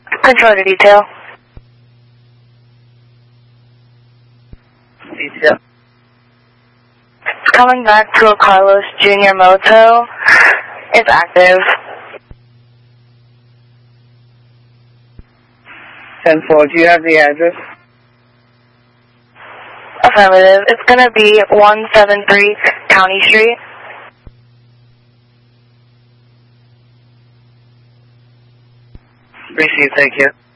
Control to detail. Detail. It's coming back to a Carlos Jr. Moto. It's active. 10-4, do you have the address? Affirmative. It's going to be 173 County Street. Received, thank you.